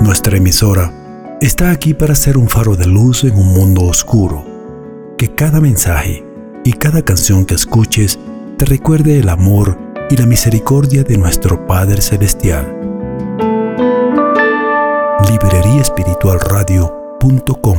Nuestra emisora está aquí para ser un faro de luz en un mundo oscuro. Que cada mensaje y cada canción que escuches te recuerde el amor y la misericordia de nuestro Padre Celestial. libreriaespiritualradio.com